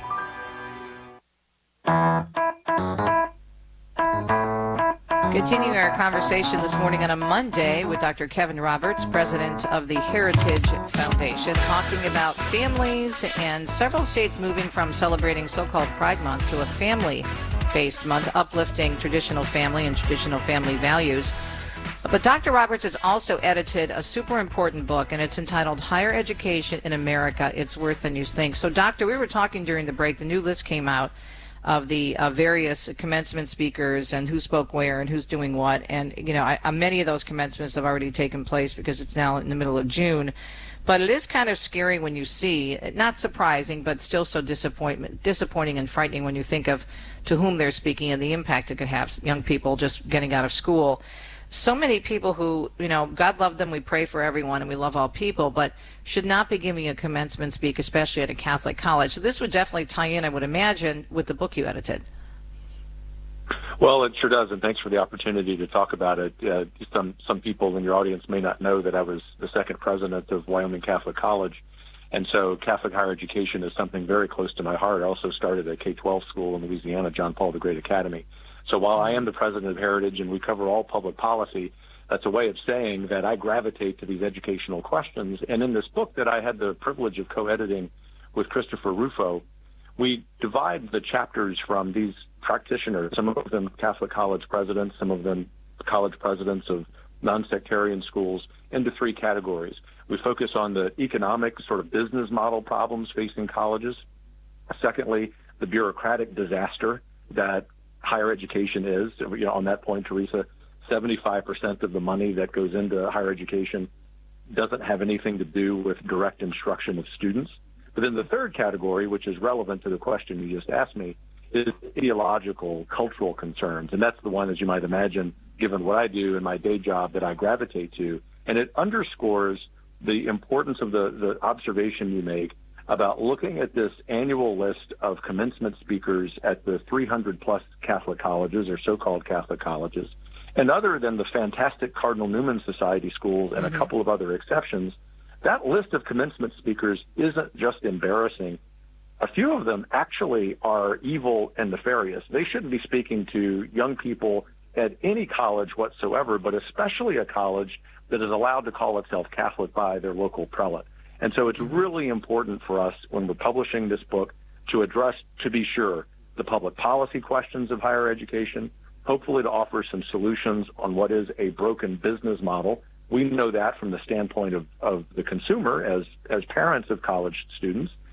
Continuing our conversation this morning on a Monday with Doctor Kevin Roberts, president of the Heritage Foundation, talking about families and several states moving from celebrating so-called Pride Month to a family-based month, uplifting traditional family and traditional family values. But Doctor Roberts has also edited a super important book, and it's entitled Higher Education in America, It's Worse Than You Think. So, Doctor, we were talking during the break. The new list came out of the uh, various commencement speakers and who spoke where and who's doing what. And, you know, I, uh, many of those commencements have already taken place because it's now in the middle of June. But it is kind of scary when you see, not surprising, but still so disappointment, disappointing and frightening when you think of to whom they're speaking and the impact it could have, young people just getting out of school. So many people who, you know, God love them, we pray for everyone, and we love all people, but should not be giving a commencement speak, especially at a Catholic college. So this would definitely tie in, I would imagine, with the book you edited. Well, it sure does, and thanks for the opportunity to talk about it. Uh, some some people in your audience may not know that I was the second president of Wyoming Catholic College, and so Catholic higher education is something very close to my heart. I also started a K twelve school in Louisiana, John Paul the Great Academy. So while I am the president of Heritage and we cover all public policy, that's a way of saying that I gravitate to these educational questions. And in this book that I had the privilege of co-editing with Christopher Rufo, we divide the chapters from these practitioners, some of them Catholic college presidents, some of them college presidents of non-sectarian schools, into three categories. We focus on the economic sort of business model problems facing colleges. Secondly, the bureaucratic disaster that higher education is. You know, on that point, Teresa, seventy-five percent of the money that goes into higher education doesn't have anything to do with direct instruction of students. But then the third category, which is relevant to the question you just asked me, is ideological, cultural concerns. And that's the one, as you might imagine, given what I do in my day job, that I gravitate to. And it underscores the importance of the, the observation you make about looking at this annual list of commencement speakers at the three hundred plus Catholic colleges, or so-called Catholic colleges. And other than the fantastic Cardinal Newman Society schools and mm-hmm. a couple of other exceptions, that list of commencement speakers isn't just embarrassing. A few of them actually are evil and nefarious. They shouldn't be speaking to young people at any college whatsoever, but especially a college that is allowed to call itself Catholic by their local prelate. And so it's really important for us, when we're publishing this book, to address, to be sure, the public policy questions of higher education, hopefully to offer some solutions on what is a broken business model. We know that from the standpoint of, of the consumer as, as parents of college students,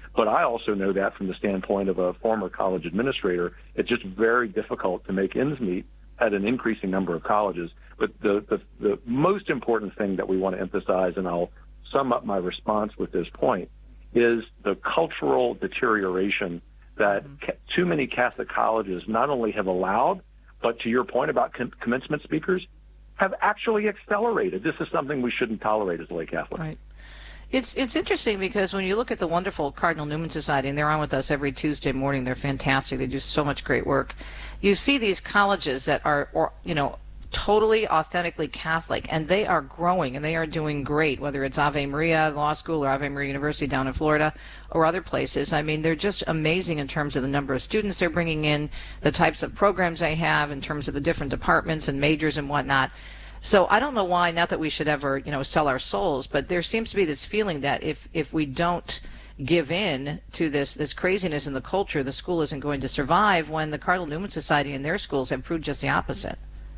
But I also know that from the standpoint of a former college administrator, it's just very difficult to make ends meet at an increasing number of colleges. But the, the, the most important thing that we want to emphasize, and I'll sum up my response with this point, is the cultural deterioration that ca- too many Catholic colleges not only have allowed, but to your point about com- commencement speakers, have actually accelerated. This is something we shouldn't tolerate as lay Catholics. Right. It's it's interesting because when you look at the wonderful Cardinal Newman Society, and they're on with us every Tuesday morning, they're fantastic. They do so much great work. You see these colleges that are, or, you know, totally authentically Catholic, and they are growing and they are doing great, whether it's Ave Maria Law School or Ave Maria University down in Florida or other places. I mean, they're just amazing in terms of the number of students they're bringing in, the types of programs they have in terms of the different departments and majors and whatnot. So I don't know why, not that we should ever, you know, sell our souls, but there seems to be this feeling that if, if we don't give in to this, this craziness in the culture, the school isn't going to survive, when the Cardinal Newman Society and their schools have proved just the opposite.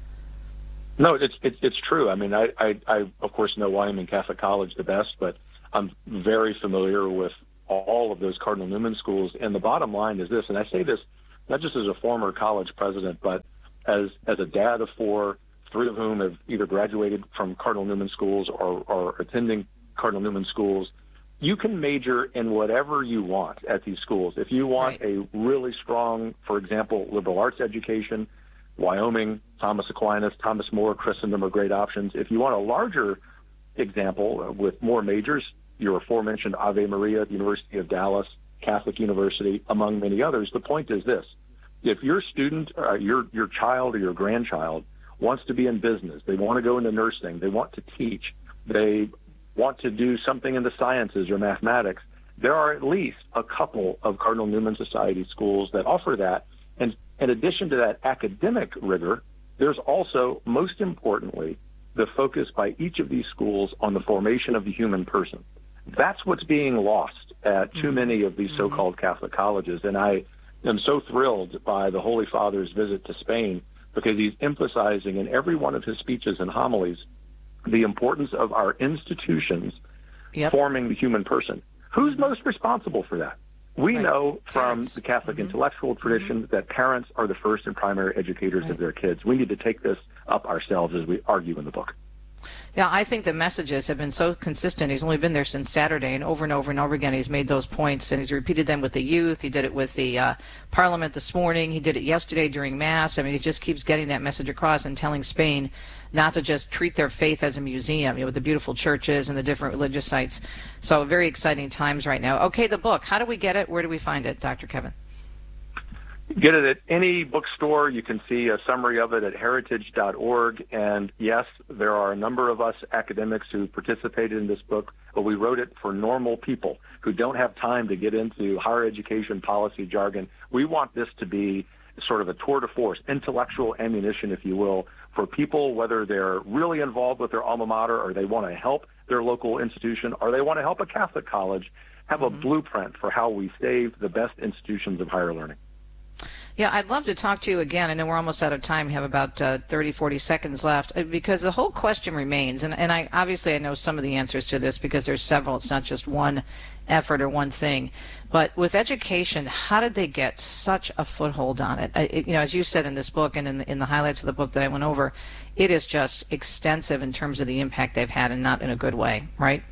No, it's it's, it's true. I mean, I, I, I, of course, know Wyoming Catholic College the best, but I'm very familiar with all of those Cardinal Newman schools. And the bottom line is this, and I say this not just as a former college president, but as as a dad of four, three of whom have either graduated from Cardinal Newman schools or are attending Cardinal Newman schools. You can major in whatever you want at these schools. If you want right. a really strong, for example, liberal arts education, Wyoming, Thomas Aquinas, Thomas More, Christendom are great options. If you want a larger example with more majors, your aforementioned Ave Maria, the University of Dallas, Catholic University, among many others. The point is this. If your student, uh, your your child or your grandchild wants to be in business, they want to go into nursing, they want to teach, they want to do something in the sciences or mathematics, there are at least a couple of Cardinal Newman Society schools that offer that. And in addition to that academic rigor, there's also, most importantly, the focus by each of these schools on the formation of the human person. That's what's being lost at too many of these so-called Catholic colleges. And I am so thrilled by the Holy Father's visit to Spain, because he's emphasizing in every one of his speeches and homilies the importance of our institutions yep. forming the human person. Who's most responsible for that? We right. know from parents. the Catholic mm-hmm. intellectual tradition mm-hmm. that parents are the first and primary educators right. of their kids. We need to take this up ourselves, as we argue in the book. Yeah, I think the messages have been so consistent. He's only been there since Saturday, and over and over and over again he's made those points, and he's repeated them with the youth. He did it with the uh, Parliament this morning. He did it yesterday during Mass. I mean, he just keeps getting that message across and telling Spain not to just treat their faith as a museum, you know, with the beautiful churches and the different religious sites. So very exciting times right now. Okay, the book. How do we get it? Where do we find it, Doctor Kevin? Get it at any bookstore. You can see a summary of it at heritage dot org. And yes, there are a number of us academics who participated in this book, but we wrote it for normal people who don't have time to get into higher education policy jargon. We want this to be sort of a tour de force, intellectual ammunition, if you will, for people, whether they're really involved with their alma mater or they want to help their local institution or they want to help a Catholic college, have mm-hmm. a blueprint for how we save the best institutions of higher learning. Yeah, I'd love to talk to you again. I know we're almost out of time. We have about uh, thirty, forty seconds left, because the whole question remains, and, and I obviously I know some of the answers to this because there's several. It's not just one effort or one thing. But with education, how did they get such a foothold on it? I, it you know, as you said in this book and in the, in the highlights of the book that I went over, it is just extensive in terms of the impact they've had, and not in a good way, right?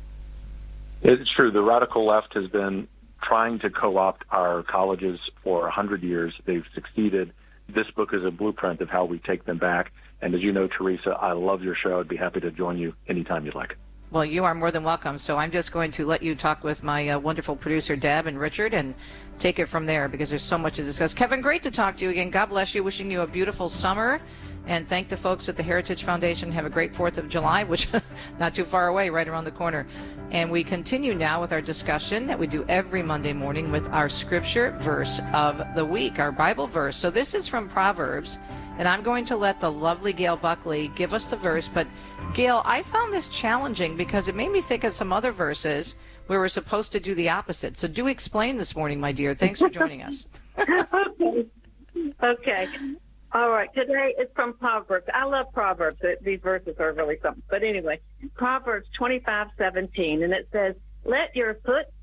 It's true. The radical left has been trying to co-opt our colleges for a hundred years. They've succeeded. This book is a blueprint of how we take them back. And as you know, Teresa, I love your show. I'd be happy to join you anytime you'd like. Well, you are more than welcome. So I'm just going to let you talk with my uh, wonderful producer, Deb and Richard, and take it from there, because there's so much to discuss. Kevin, great to talk to you again. God bless you. Wishing you a beautiful summer. And thank the folks at the Heritage Foundation. Have a great fourth of July, which not too far away, right around the corner. And we continue now with our discussion that we do every Monday morning with our scripture verse of the week, our Bible verse. So this is from Proverbs, and I'm going to let the lovely Gail Buckley give us the verse. But Gail, I found this challenging because it made me think of some other verses where we're supposed to do the opposite. So do explain this morning, my dear. Thanks for joining us. Okay. Okay. All right, today is from Proverbs. I love Proverbs. These verses are really something. But anyway, Proverbs twenty-five seventeen, and it says, "Let your foot be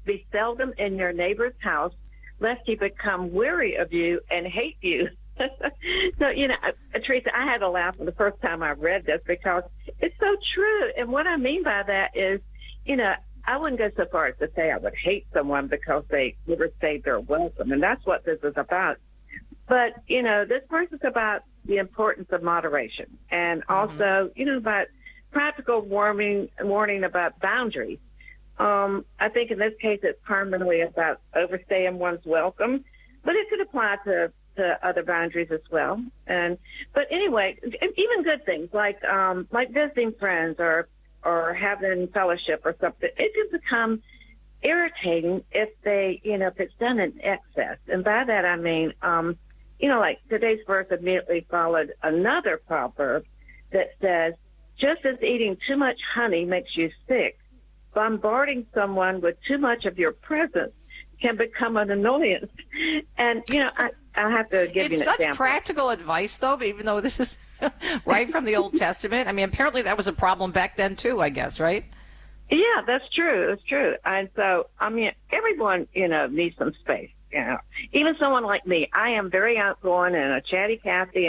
be seldom in your neighbor's house, lest he become weary of you and hate you. So, you know, uh, Teresa, I had a laugh the first time I read this because it's so true. And what I mean by that is, you know, I wouldn't go so far as to say I would hate someone because they overstayed their welcome. And that's what this is about. But, you know, this verse is about the importance of moderation and also, mm-hmm. you know, about practical warning, warning about boundaries. Um, I think in this case it's primarily about overstaying one's welcome, but it could apply to to other boundaries as well. And but anyway, even good things like um, like visiting friends or or having fellowship or something, it can become irritating if they, you know, if it's done in excess. And by that I mean, um, you know, like today's verse immediately followed another proverb that says, just as eating too much honey makes you sick, bombarding someone with too much of your presence can become an annoyance. And, you know, I, I have to give it's you an example. It's such practical advice, though, even though this is right from the Old Testament. I mean, apparently that was a problem back then, too, I guess, right? Yeah, that's true. It's true. And so, I mean, everyone, you know, needs some space. You know, even someone like me, I am very outgoing and a chatty Cathy,